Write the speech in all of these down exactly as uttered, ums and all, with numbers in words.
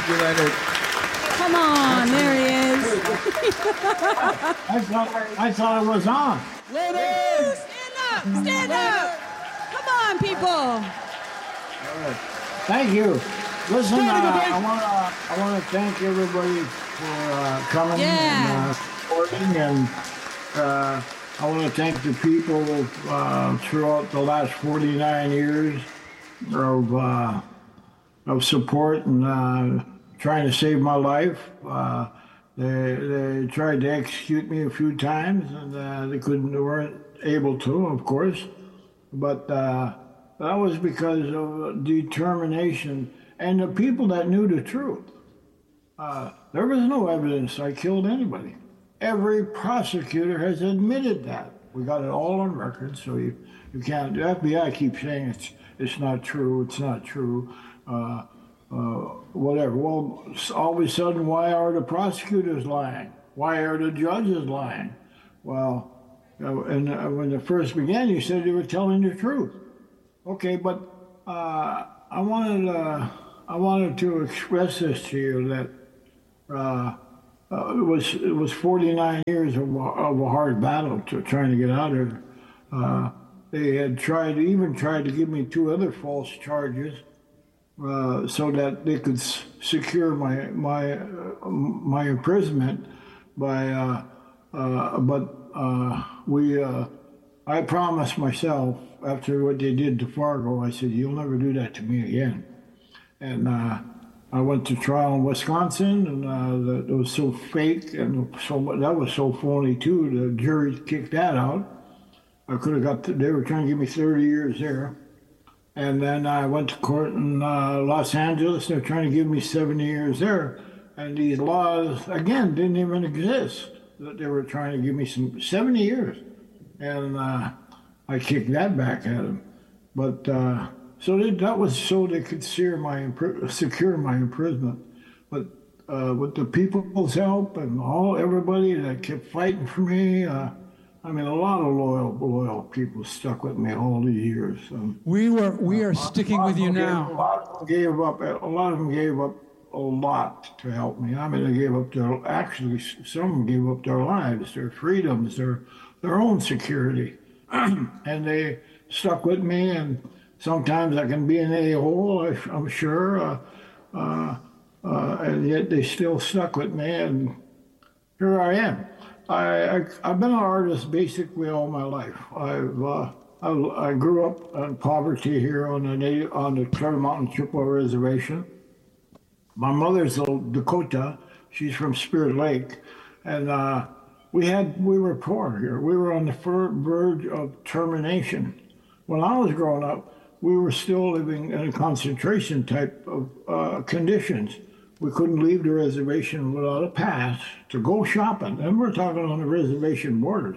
Thank you, Leonard. Come on, there he is. I thought, I thought it was on. Leonard! Stand up! Stand up! Come on, people! All right. Thank you. Listen, uh, I want to I want to thank everybody for uh, coming Yeah. and uh, supporting, and uh, I want to thank the people uh, throughout the last forty-nine years of uh, of support and uh, trying to save my life. Uh, they they tried to execute me a few times, and uh, they couldn't, they weren't able to, of course. But uh, that was because of determination and the people that knew the truth. Uh, there was no evidence I killed anybody. Every prosecutor has admitted that. We got it all on record, so you, you can't. The F B I keeps saying it's it's not true, it's not true, uh, uh, whatever. Well, all of a sudden, why are the prosecutors lying? Why are the judges lying? Well, uh, and uh, when it first began, you said they were telling the truth. Okay, but uh, I wanted uh, I wanted to express this to you that. Uh, Uh, it was it was forty-nine years of, of a hard battle to trying to get out of it. Uh, they had tried, even tried to give me two other false charges, uh, so that they could s- secure my my uh, my imprisonment. By uh, uh, but uh, we uh, I promised myself after what they did to Fargo, I said, "You'll never do that to me again," and. Uh, I went to trial in Wisconsin, and uh, the, it was so fake, and so that was so phony too. The jury kicked that out. I could have got. To, they were trying to give me thirty years there, and then I went to court in uh, Los Angeles. They're trying to give me seventy years there, and these laws again didn't even exist. That they were trying to give me some seventy years, and uh, I kicked that back at them, but. Uh, So they, that was so they could secure my, secure my imprisonment. But uh, with the people's help and all everybody that kept fighting for me, uh, I mean, a lot of loyal, loyal people stuck with me all these years. Um, we were, we are sticking with you gave, now. A lot of them gave up. A lot of them gave up a lot to help me. I mean, they gave up their actually some of them gave up their lives, their freedoms, their their own security, and they stuck with me. And sometimes I can be an a-hole, I'm sure, uh, uh, uh, and yet they still stuck with me, and here I am. I, I, I've been an artist basically all my life. I've uh, I, I grew up in poverty here on the native, on the Turtle Mountain Chippewa Reservation. My mother's a Dakota. She's from Spirit Lake, and uh, we had we were poor here. We were on the verge of termination. When I was growing up, we were still living in a concentration type of uh, conditions. We couldn't leave the reservation without a pass to go shopping. And we're talking on the reservation borders.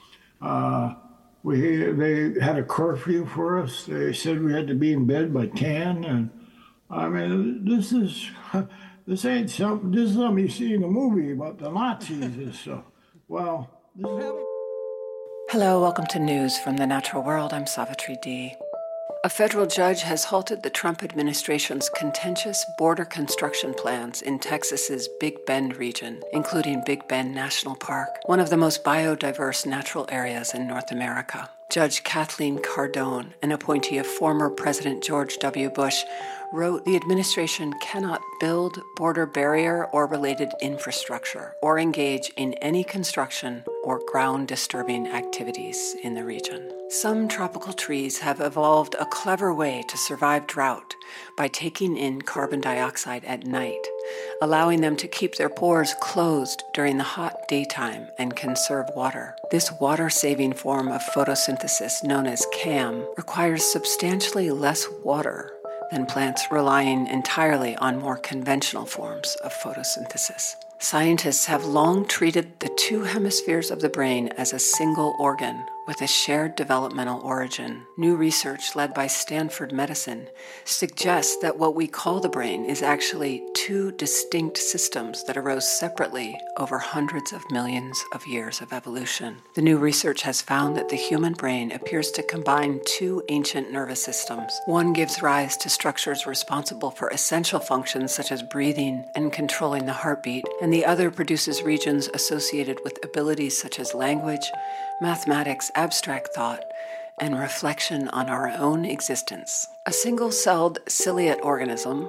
Uh, we they had a curfew for us. They said we had to be in bed by ten. And I mean, this is this ain't something. This is something you see in a movie about the Nazis and stuff. Well. This is... Hello, welcome to News from the Natural World. I'm Savitri D. A federal judge has halted the Trump administration's contentious border construction plans in Texas's Big Bend region, including Big Bend National Park, one of the most biodiverse natural areas in North America. Judge Kathleen Cardone, an appointee of former President George W. Bush, wrote the administration cannot build border barrier or related infrastructure or engage in any construction or ground-disturbing activities in the region. Some tropical trees have evolved a clever way to survive drought by taking in carbon dioxide at night, allowing them to keep their pores closed during the hot daytime and conserve water. This water-saving form of photosynthesis, known as C A M, requires substantially less water than plants relying entirely on more conventional forms of photosynthesis. Scientists have long treated the two hemispheres of the brain as a single organ with a shared developmental origin. New research led by Stanford Medicine suggests that what we call the brain is actually two distinct systems that arose separately over hundreds of millions of years of evolution. The new research has found that the human brain appears to combine two ancient nervous systems. One gives rise to structures responsible for essential functions such as breathing and controlling the heartbeat, and the other produces regions associated with abilities such as language, mathematics, abstract thought, and reflection on our own existence. A single-celled ciliate organism,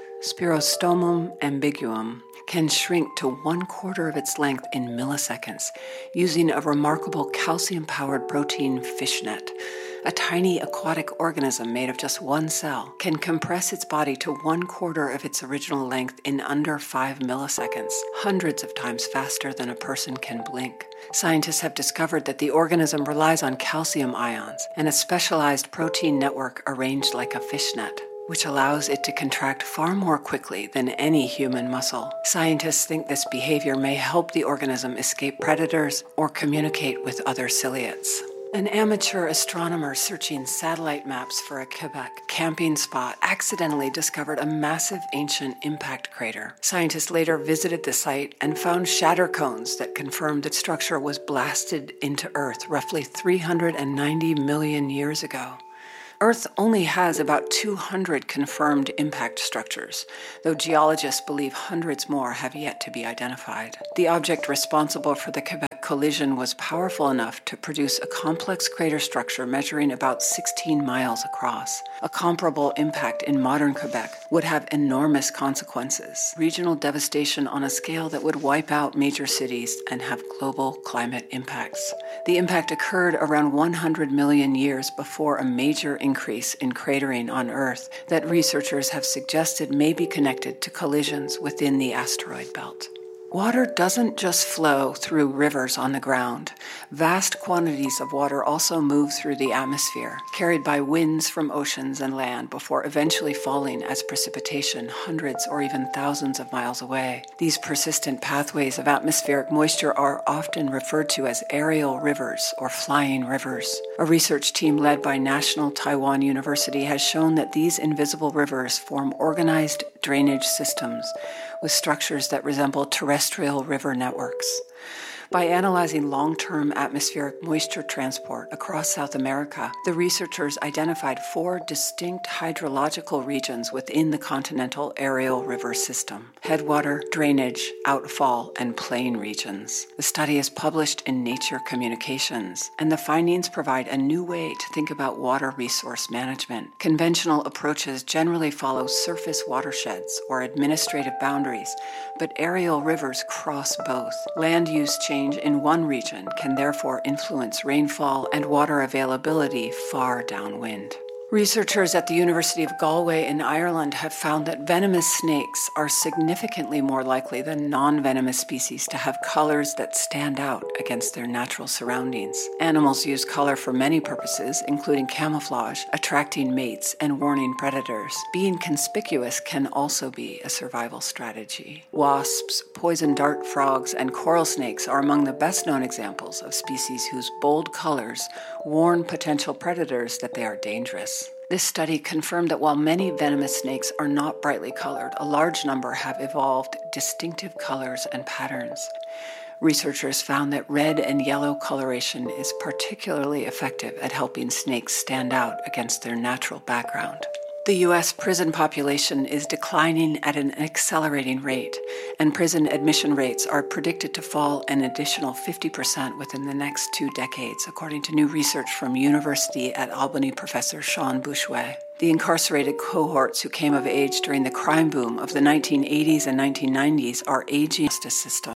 Spirostomum ambiguum, can shrink to one quarter of its length in milliseconds using a remarkable calcium-powered protein fishnet. A tiny aquatic organism made of just one cell can compress its body to one quarter of its original length in under five milliseconds, hundreds of times faster than a person can blink. Scientists have discovered that the organism relies on calcium ions and a specialized protein network arranged like a fishnet, which allows it to contract far more quickly than any human muscle. Scientists think this behavior may help the organism escape predators or communicate with other ciliates. An amateur astronomer searching satellite maps for a Quebec camping spot accidentally discovered a massive ancient impact crater. Scientists later visited the site and found shatter cones that confirmed the structure was blasted into Earth roughly three hundred ninety million years ago. Earth only has about two hundred confirmed impact structures, though geologists believe hundreds more have yet to be identified. The object responsible for the Quebec collision was powerful enough to produce a complex crater structure measuring about sixteen miles across. A comparable impact in modern Quebec would have enormous consequences, regional devastation on a scale that would wipe out major cities and have global climate impacts. The impact occurred around one hundred million years before a major increase in cratering on Earth that researchers have suggested may be connected to collisions within the asteroid belt. Water doesn't just flow through rivers on the ground. Vast quantities of water also move through the atmosphere, carried by winds from oceans and land before eventually falling as precipitation hundreds or even thousands of miles away. These persistent pathways of atmospheric moisture are often referred to as aerial rivers or flying rivers. A research team led by National Taiwan University has shown that these invisible rivers form organized drainage systems with structures that resemble terrestrial river networks. By analyzing long-term atmospheric moisture transport across South America, the researchers identified four distinct hydrological regions within the continental aerial river system: headwater, drainage, outfall, and plain regions. The study is published in Nature Communications, and the findings provide a new way to think about water resource management. Conventional approaches generally follow surface watersheds or administrative boundaries, but aerial rivers cross both. Land use change in one region can therefore influence rainfall and water availability far downwind. Researchers at the University of Galway in Ireland have found that venomous snakes are significantly more likely than non-venomous species to have colors that stand out against their natural surroundings. Animals use color for many purposes, including camouflage, attracting mates, and warning predators. Being conspicuous can also be a survival strategy. Wasps, poison dart frogs, and coral snakes are among the best-known examples of species whose bold colors warn potential predators that they are dangerous. This study confirmed that while many venomous snakes are not brightly colored, a large number have evolved distinctive colors and patterns. Researchers found that red and yellow coloration is particularly effective at helping snakes stand out against their natural background. The U S prison population is declining at an accelerating rate, and prison admission rates are predicted to fall an additional fifty percent within the next two decades, according to new research from University at Albany professor Sean Bouchouet. The incarcerated cohorts who came of age during the crime boom of the nineteen eighties and nineteen nineties are aging the justice system.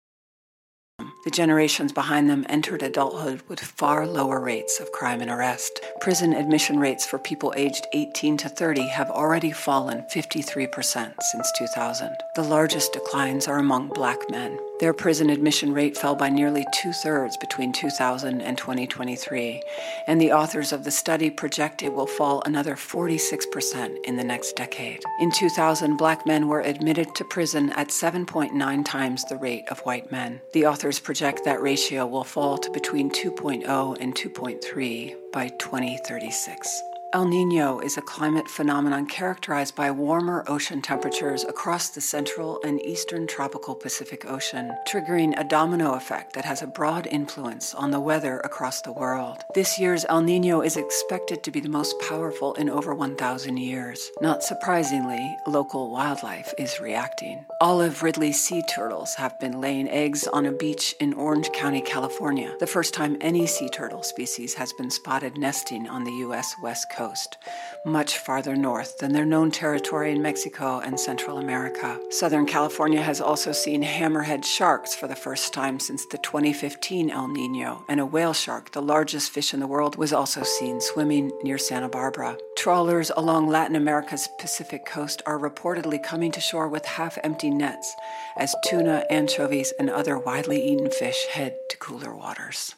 The generations behind them entered adulthood with far lower rates of crime and arrest. Prison admission rates for people aged eighteen to thirty have already fallen fifty-three percent since two thousand. The largest declines are among Black men. Their prison admission rate fell by nearly two-thirds between two thousand and twenty twenty-three, and the authors of the study project it will fall another forty-six percent in the next decade. In two thousand, black men were admitted to prison at seven point nine times the rate of white men. The authors project that ratio will fall to between two point oh and two point three by twenty thirty-six. El Niño is a climate phenomenon characterized by warmer ocean temperatures across the central and eastern tropical Pacific Ocean, triggering a domino effect that has a broad influence on the weather across the world. This year's El Niño is expected to be the most powerful in over one thousand years. Not surprisingly, local wildlife is reacting. Olive Ridley sea turtles have been laying eggs on a beach in Orange County, California, the first time any sea turtle species has been spotted nesting on the U S West Coast. Coast, much farther north than their known territory in Mexico and Central America. Southern California has also seen hammerhead sharks for the first time since the twenty fifteen El Niño, and a whale shark, the largest fish in the world, was also seen swimming near Santa Barbara. Trawlers along Latin America's Pacific coast are reportedly coming to shore with half-empty nets as tuna, anchovies, and other widely eaten fish head to cooler waters.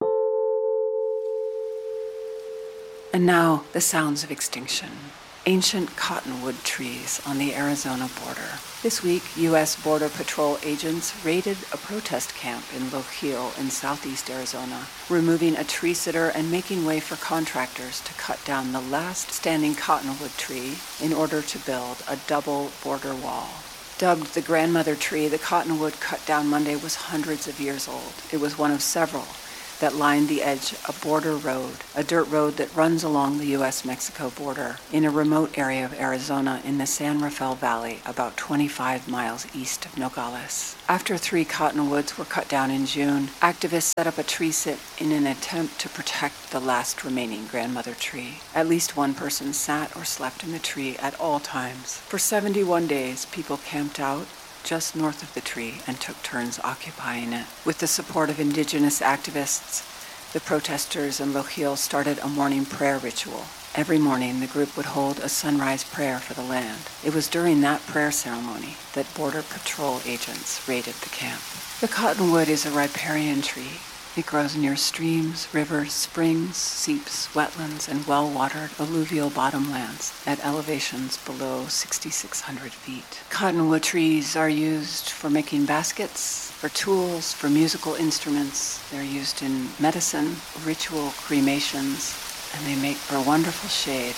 And now, the sounds of extinction. Ancient cottonwood trees on the Arizona border. This week, U S Border Patrol agents raided a protest camp in Lojillo in southeast Arizona, removing a tree sitter and making way for contractors to cut down the last standing cottonwood tree in order to build a double border wall. Dubbed the grandmother tree, the cottonwood cut down Monday was hundreds of years old. It was one of several that lined the edge of Border Road, a dirt road that runs along the U S Mexico border in a remote area of Arizona in the San Rafael Valley, about twenty-five miles east of Nogales. After three cottonwoods were cut down in June, activists set up a tree sit in an attempt to protect the last remaining grandmother tree. At least one person sat or slept in the tree at all times. For seventy-one days, people camped out just north of the tree and took turns occupying it. With the support of indigenous activists, the protesters in Lojillo started a morning prayer ritual. Every morning, the group would hold a sunrise prayer for the land. It was during that prayer ceremony that Border Patrol agents raided the camp. The cottonwood is a riparian tree. It grows near streams, rivers, springs, seeps, wetlands, and well-watered alluvial bottomlands at elevations below six thousand six hundred feet. Cottonwood trees are used for making baskets, for tools, for musical instruments. They're used in medicine, ritual cremations, and they make for wonderful shade